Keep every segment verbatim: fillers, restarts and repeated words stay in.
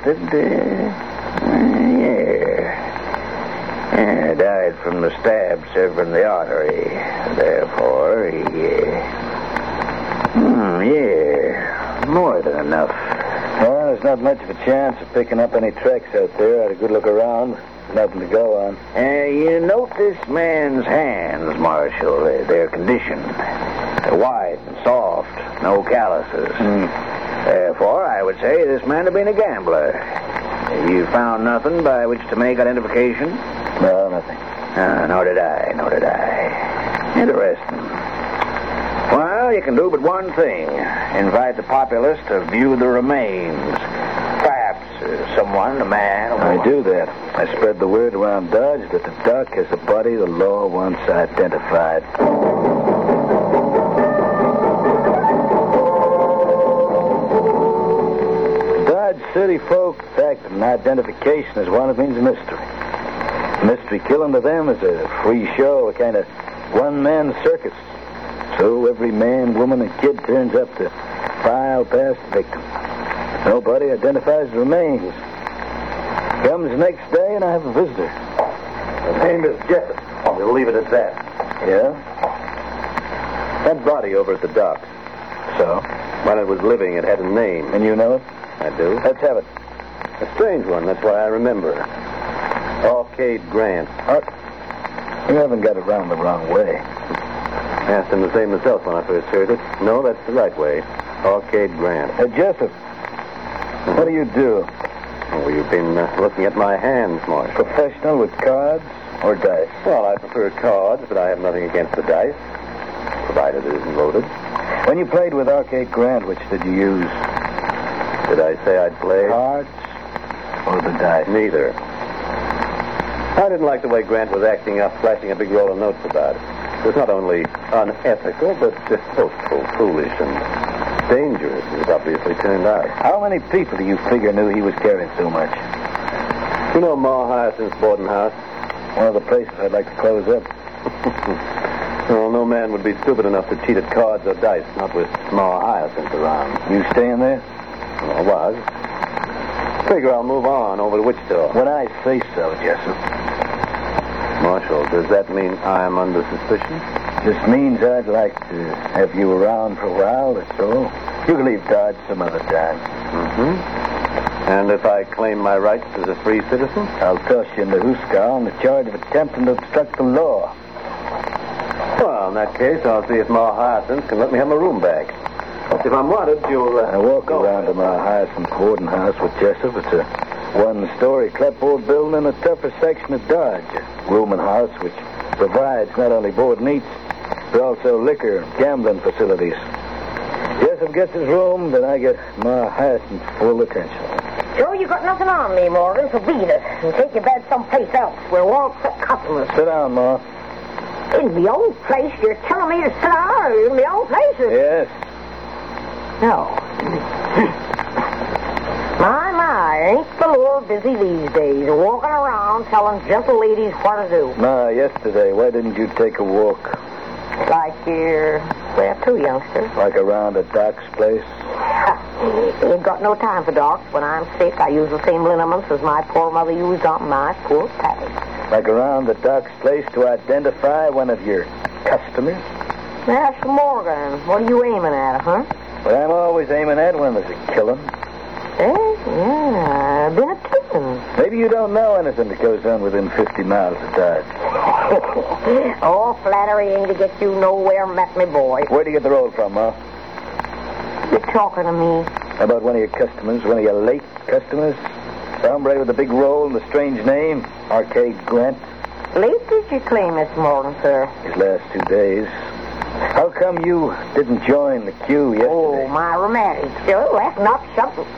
arrested. Uh, uh, yeah. Uh, died from the stab severing the artery. Therefore, he... Uh, hmm, yeah, more than enough. Well, there's not much of a chance of picking up any tracks out there. I had a good look around. Nothing to go on. Uh, you note this man's hands, Marshal. They're, they're conditioned. They're white and soft. No calluses. Mm. Therefore, I would say this man had been a gambler. You found nothing by which to make identification? No, nothing. Uh, nor did I, nor did I. Interesting. Well, you can do but one thing. Invite the populace to view the remains. Perhaps uh, someone, a man, or I do that. I spread the word around Dodge that the Doc has a body the law wants identified. Dodge City folk fact that an identification is one that means a mystery. Mystery killing to them is a free show, a kind of one-man circus. So every man, woman, and kid turns up to file past the victim. Nobody identifies the remains. Comes the next day, and I have a visitor. His name is Jessup. We'll leave it at that. Yeah? That body over at the docks. So? When it was living, it had a name. And you know it? I do. Let's have it. A strange one, that's why I remember. Arcade Grant. What? You haven't got it round the wrong way. Asked him the same myself when I first heard it. No, that's the right way. Arcade Grant. Uh, Jessup, what do you do? Oh, you've been uh, looking at my hands, Marshal. Professional with cards or dice? Well, I prefer cards, but I have nothing against the dice, provided it isn't loaded. When you played with Arcade Grant, which did you use? Did I say I'd play? Cards or the dice? Neither. I didn't like the way Grant was acting up, flashing a big roll of notes about it. It was not only unethical, but uh, boastful, foolish, and dangerous, as it obviously turned out. How many people do you figure knew he was carrying so much? You know Ma Hyacinth's boarding house? One of the places I'd like to close up. Well, no man would be stupid enough to cheat at cards or dice, not with Ma Hyacinth around. You staying there? Well, I was. Figure I'll move on over to Wichita. When I say so, Jessup. Marshal, does that mean I'm under suspicion? Just means I'd like to have you around for a while, that's all. You can leave Dodge some other time. Mm-hmm. And if I claim my rights as a free citizen? I'll toss you into Huskar on the charge of attempting to obstruct the law. Well, in that case, I'll see if Ma Hyacinth can let me have my room back. If I'm wanted, you'll... Uh, I walk go. around to my Hyacinth boarding house with Jessup. It's a one-story clapboard building in the toughest section of Dodge. A rooming house which provides not only board and eats, but also liquor and gambling facilities. Jessup gets his room, then I get my Hyacinth full attention. Joe, you got nothing on me, Morgan, so beat it. And take your bed someplace else where we won't fit customers. Sit down, Ma. In the old place? You're telling me to sit down in the old places? Yes. No. My, my, ain't the Lord busy these days, walking around telling gentle ladies what to do. Ma, yesterday, why didn't you take a walk? Like you're, where to, youngster? Like around the Doc's place? Ain't got no time for docs. When I'm sick, I use the same liniments as my poor mother used on my poor Patty. Like around the Doc's place to identify one of your customers? Master Morgan, what are you aiming at, huh? But I'm always aiming at when there's a killing. Eh? Yeah, I've been a killing. Maybe you don't know anything that goes on within fifty miles of Dodge. Oh, flattery ain't to get you nowhere, met me, boy. Where'd you get the roll from, Ma? You're talking to me. How about one of your customers, one of your late customers? The hombre with the big roll and the strange name, Arcade Grant. Late did you claim this morning, sir? His last two days. How come you didn't join the queue yesterday? Oh, my rheumatic. Sure, that's not something.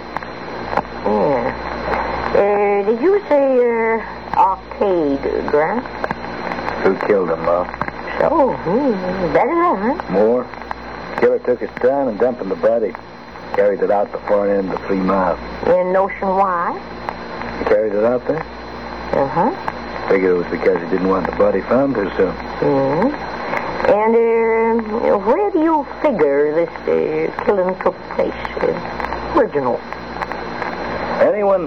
Yeah. Uh, did you say, uh, Arcade Grant? Who killed him, Ma? So, hmm, better know, huh? More. Killer took his time and dumping the body. Carried it out the far end of three miles. Any notion why? He carried it out there? Uh-huh. Figured it was because he didn't want the body found too soon. Mm-hmm. And, uh, where do you figure this uh, killing took place? Uh, original. Anyone